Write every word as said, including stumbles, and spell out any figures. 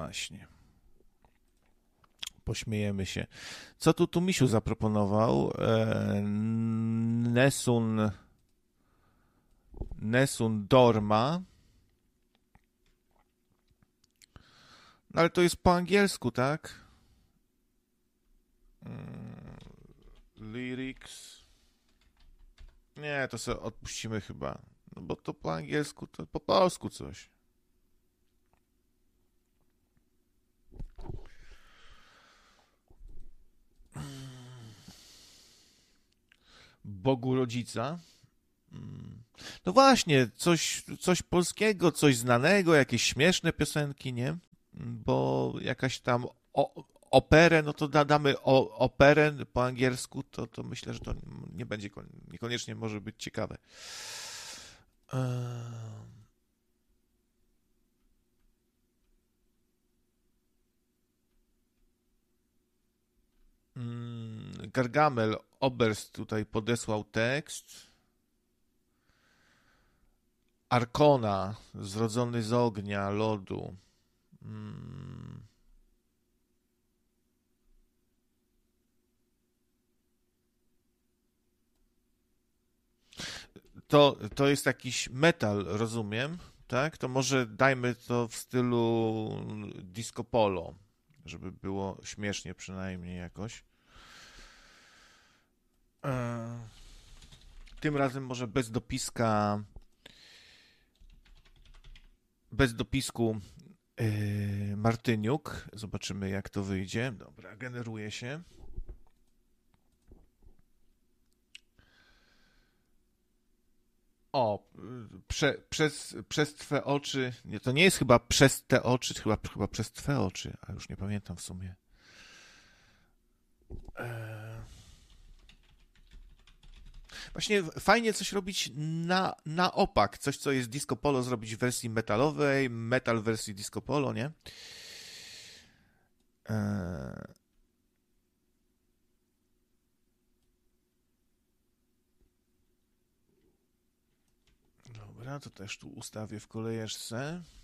właśnie. Pośmiejemy się. Co tu tu Misiu zaproponował? E, Nesun Nesun Dorma. No ale to jest po angielsku, tak? Mm, lyrics. Nie, to sobie odpuścimy chyba. No bo to po angielsku, to po polsku coś. Bogu rodzica. Mm. No właśnie, coś, coś polskiego, coś znanego, jakieś śmieszne piosenki, nie? Bo jakaś tam o, operę, no to da, damy o, operę po angielsku, to, to myślę, że to nie będzie, niekoniecznie może być ciekawe. Ehm. Mm, Gargamel Oberst tutaj podesłał tekst. Arkona, zrodzony z ognia, lodu. Mm. To, to jest jakiś metal, rozumiem, tak? To może dajmy to w stylu disco polo, żeby było śmiesznie przynajmniej jakoś. E, Tym razem może bez dopiska, bez dopisku yy, Martyniuk. Zobaczymy, jak to wyjdzie. Dobra, generuje się. O, prze, przez, przez twe oczy. Nie, to nie jest chyba przez te oczy, chyba, chyba przez twe oczy, a już nie pamiętam w sumie. Eee, Właśnie fajnie coś robić na, na opak. Coś, co jest disco polo, zrobić w wersji metalowej, metal w wersji disco polo, nie? Eee, Dobra, to też tu ustawię w kolejeczce.